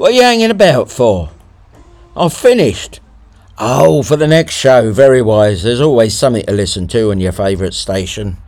What are you hanging about for? I've finished. Oh, for the next show. Very wise. There's always something to listen to on your favourite station.